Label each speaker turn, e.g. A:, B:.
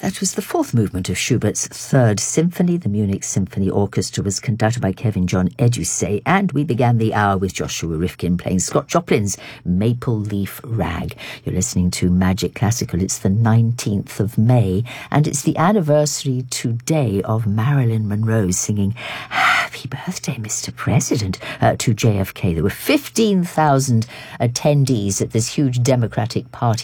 A: That was the fourth movement of Schubert's Third Symphony. The Munich Symphony Orchestra was conducted by Kevin John Edusei, and we began the hour with Joshua Rifkin playing Scott Joplin's Maple Leaf Rag. You're listening to Magic Classical. It's the 19th of May, and it's the anniversary today of Marilyn Monroe singing Happy Birthday, Mr. President, to JFK. There were 15,000 attendees at this huge Democratic Party